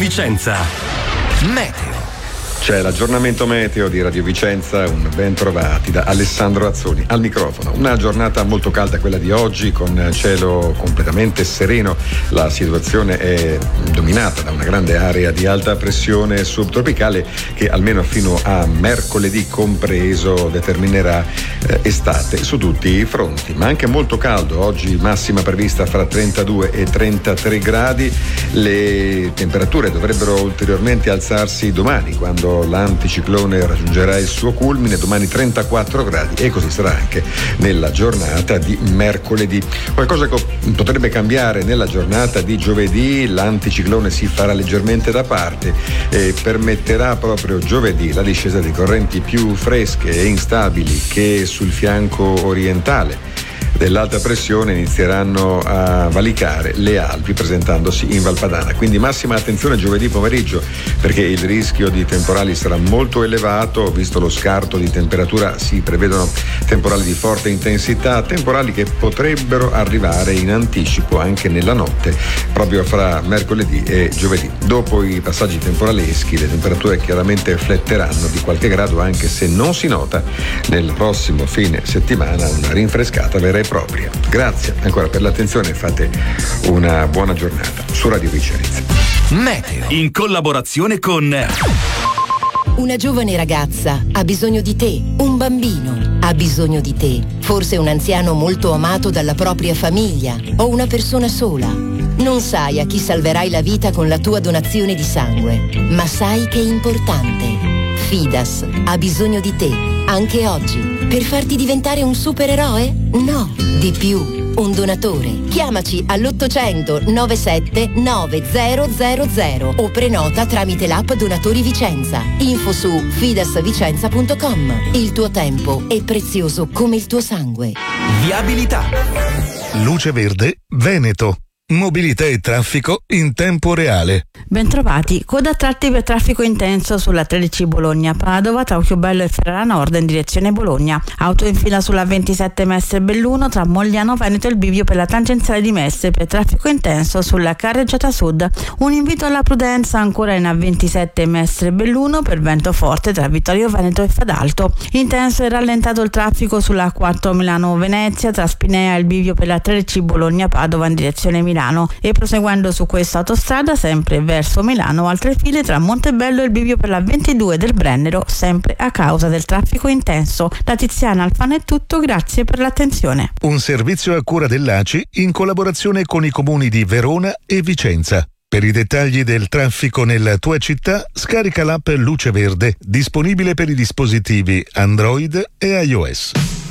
Vicenza. Meteo. C'è l'aggiornamento meteo di Radio Vicenza, un ben trovati da Alessandro Azzoni al microfono. Una giornata molto calda quella di oggi, con cielo completamente sereno. La situazione è dominata da una grande area di alta pressione subtropicale che almeno fino a mercoledì compreso determinerà estate su tutti i fronti. Ma anche molto caldo, oggi massima prevista fra 32 e 33 gradi. Le temperature dovrebbero ulteriormente alzarsi domani, quando l'anticiclone raggiungerà il suo culmine, domani 34 gradi, e così sarà anche nella giornata di mercoledì. Qualcosa potrebbe cambiare nella giornata di giovedì. L'anticiclone si farà leggermente da parte e permetterà proprio giovedì la discesa di correnti più fresche e instabili che sul fianco orientale dell'alta pressione inizieranno a valicare le Alpi, presentandosi in Valpadana. Quindi massima attenzione giovedì pomeriggio, perché il rischio di temporali sarà molto elevato. Visto lo scarto di temperatura, si prevedono temporali di forte intensità, temporali che potrebbero arrivare in anticipo anche nella notte, proprio fra mercoledì e giovedì. Dopo i passaggi temporaleschi, le temperature chiaramente fletteranno di qualche grado, anche se non si nota nel prossimo fine settimana una rinfrescata vera e propria. Grazie ancora per l'attenzione, fate una buona giornata su Radio Vicenza. Meteo in collaborazione con una giovane ragazza ha bisogno di te, un bambino ha bisogno di te, forse un anziano molto amato dalla propria famiglia o una persona sola. Non sai a chi salverai la vita con la tua donazione di sangue, ma sai che è importante. Fidas ha bisogno di te, anche oggi. Per farti diventare un supereroe? No, di più, un donatore. Chiamaci all'800 97 9000 o prenota tramite l'app Donatori Vicenza. Info su fidasvicenza.com. Il tuo tempo è prezioso come il tuo sangue. Viabilità. Luce Verde Veneto. Mobilità e traffico in tempo reale. Bentrovati, coda a tratti per traffico intenso sulla 13 Bologna-Padova tra Occhiobello e Ferrara Nord in direzione Bologna. Auto in fila sulla 27 Mestre Belluno tra Mogliano Veneto e il bivio per la tangenziale di Mestre per traffico intenso sulla carreggiata sud. Un invito alla prudenza ancora in A27 Mestre Belluno per vento forte tra Vittorio Veneto e Fadalto. Intenso e rallentato il traffico sulla 4 Milano-Venezia tra Spinea e il bivio per la 13 Bologna-Padova in direzione Milano. E proseguendo su questa autostrada sempre verso Milano, altre file tra Montebello e il bivio per la 22 del Brennero, sempre a causa del traffico intenso. Da Tiziana Alfano è tutto, grazie per l'attenzione. Un servizio a cura dell'ACI in collaborazione con i comuni di Verona e Vicenza. Per i dettagli del traffico nella tua città, scarica l'app Luce Verde, disponibile per i dispositivi Android e iOS.